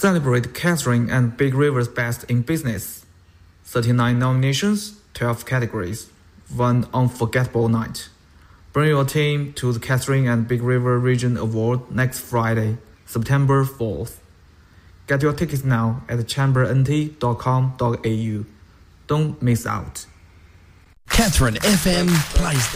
Celebrate Catherine and Big River's best in business. 39 nominations, 12 categories, one unforgettable night. Bring your team to the Catherine and Big River Region Award next Friday, September 4th. Get your tickets now at chambernt.com.au. Don't miss out. Catherine FM plays